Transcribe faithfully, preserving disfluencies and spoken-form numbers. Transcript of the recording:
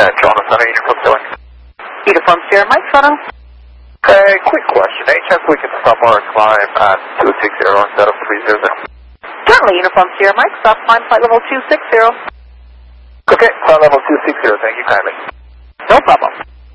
Uh, Toronto Center, Uniform Ceiling. Uniform Sierra Mike, Toronto. Hey, quick question. Any chance we can stop our climb at two six zero instead of three zero zero? Certainly, Uniform Sierra Mike, stop climb flight level two six zero. Okay, flight level two six zero, thank you kindly. No problem.